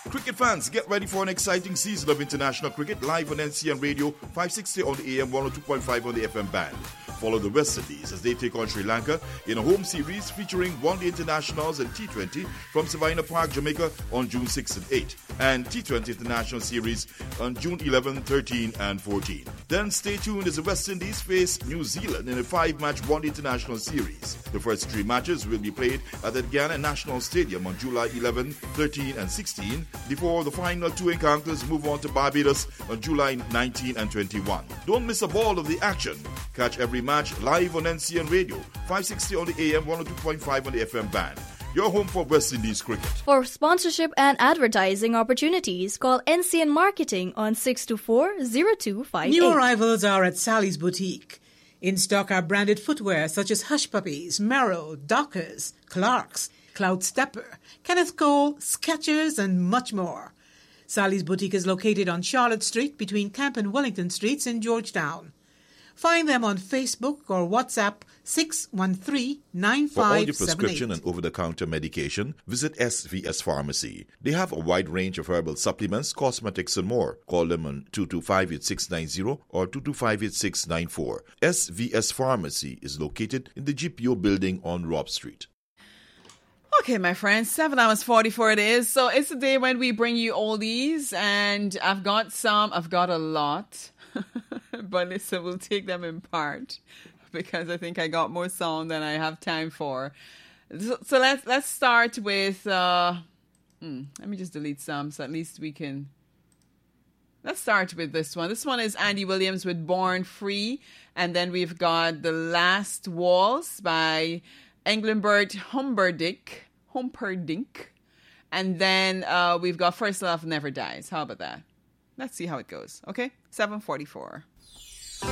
Cricket fans, get ready for an exciting season of international cricket live on NCN Radio 560 on the AM, 102.5 on the FM band. Follow the West Indies as they take on Sri Lanka in a home series featuring one-day internationals and T20 from Savannah Park, Jamaica on June 6 and 8, and T20 International Series on June 11, 13 and 14. Then stay tuned as the West Indies face New Zealand in a 5-match one-day international series. The first 3 matches will be played at the Guyana National Stadium on July 11, 13 and 16, before the final 2 encounters move on to Barbados on July 19 and 21. Don't miss a ball of the action. Catch every match live on NCN Radio, 560 on the AM, 102.5 on the FM band. Your home for West Indies cricket. For sponsorship and advertising opportunities, call NCN Marketing on 624-0258. New arrivals are at Sally's Boutique. In stock are branded footwear such as Hush Puppies, Merrill, Dockers, Clarks, Cloud Stepper, Kenneth Cole, Skechers, and much more. Sally's Boutique is located on Charlotte Street between Camp and Wellington Streets in Georgetown. Find them on Facebook or WhatsApp 613-9578. For all your prescription and over-the-counter medication, visit SVS Pharmacy. They have a wide range of herbal supplements, cosmetics, and more. Call them on 225-8690 or 225-8694. SVS Pharmacy is located in the GPO building on Robb Street. Okay, my friends, 7 hours 44 it is. So it's the day when we bring you oldies, and I've got a lot. But listen, we'll take them in part because I think I got more song than I have time for. So let's start with, let me just delete some so at least we can. Let's start with this one. This one is Andy Williams with Born Free. And then we've got The Last Waltz by Engelbert Humperdinck. And then we've got First Love Never Dies. How about that? Let's see how it goes. Okay? 7:44.